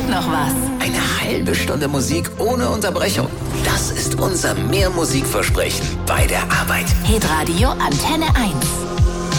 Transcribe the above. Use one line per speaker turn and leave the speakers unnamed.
geht noch was.
Eine halbe Stunde Musik ohne Unterbrechung. Das ist unser Mehrmusikversprechen bei der Arbeit.
Hitradio Antenne 1.